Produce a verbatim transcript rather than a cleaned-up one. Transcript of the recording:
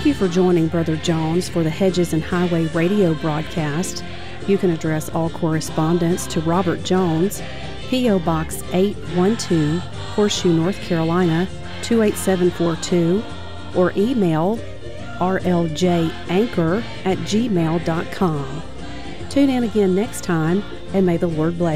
Thank you for joining Brother Jones for the Hedges and Highway radio broadcast. You can address all correspondence to Robert Jones, P O. Box eight one two, Horseshoe, North Carolina, two eight seven four two, or email r l j anchor at gmail dot com. Tune in again next time, and may the Lord bless